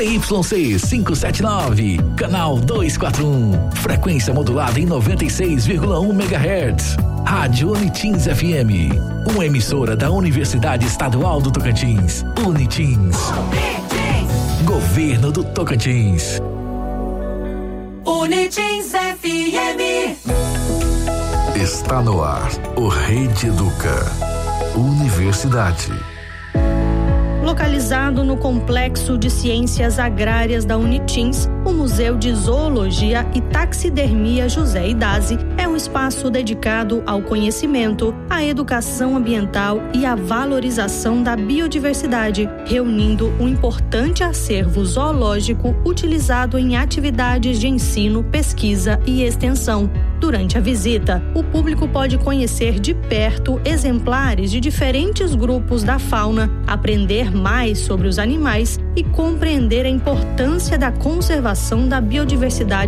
YC 579, canal 241, frequência modulada em 96,1 MHz. Rádio Unitins FM, uma emissora da Universidade Estadual do Tocantins. Unitins. Governo do Tocantins. Unitins FM. Está no ar o Rede Educa. Universidade. Localizado no Complexo de Ciências Agrárias da Unitins, o Museu de Zoologia e Taxidermia José Idazi é um espaço dedicado ao conhecimento, à educação ambiental e à valorização da biodiversidade, reunindo um importante acervo zoológico utilizado em atividades de ensino, pesquisa e extensão. Durante a visita, o público pode conhecer de perto exemplares de diferentes grupos da fauna, aprender mais sobre os animais e compreender a importância da conservação da biodiversidade